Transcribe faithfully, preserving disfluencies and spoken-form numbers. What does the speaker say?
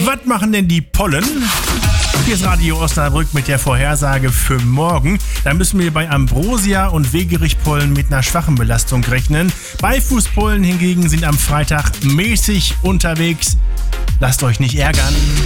Was machen denn die Pollen? Hier ist Radio Osnabrück mit der Vorhersage für morgen. Da müssen wir bei Ambrosia und Wegerich-Pollen mit einer schwachen Belastung rechnen. Beifußpollen hingegen sind am Freitag mäßig unterwegs. Lasst euch nicht ärgern.